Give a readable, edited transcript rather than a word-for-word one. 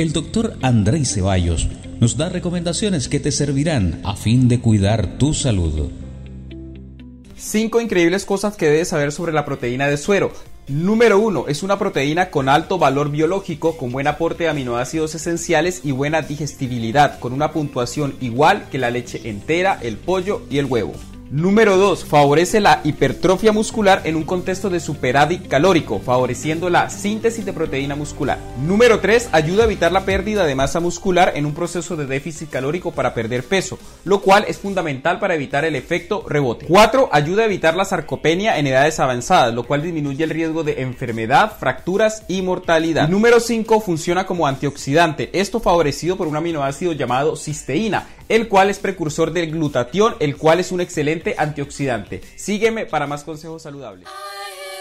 el doctor Andrei Ceballos nos da recomendaciones que te servirán a fin de cuidar tu salud. 5 increíbles cosas que debes saber sobre la proteína de suero. Número 1. Es una proteína con alto valor biológico, con buen aporte de aminoácidos esenciales y buena digestibilidad, con una puntuación igual que la leche entera, el pollo y el huevo. Número 2. Favorece la hipertrofia muscular en un contexto de superávit calórico, favoreciendo la síntesis de proteína muscular. Número 3. Ayuda a evitar la pérdida de masa muscular en un proceso de déficit calórico para perder peso, lo cual es fundamental para evitar el efecto rebote. 4. Ayuda a evitar la sarcopenia en edades avanzadas, lo cual disminuye el riesgo de enfermedad, fracturas y mortalidad. Número 5. Funciona como antioxidante, esto favorecido por un aminoácido llamado cisteína, el cual es precursor del glutatión, el cual es un excelente antioxidante. Sígueme para más consejos saludables.